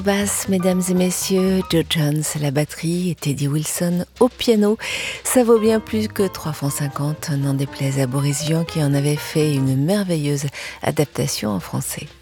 Basse, mesdames et messieurs, Joe Jones à la batterie et Teddy Wilson au piano. Ça vaut bien plus que 3 francs 50, n'en déplaise à Boris Vian qui en avait fait une merveilleuse adaptation en français.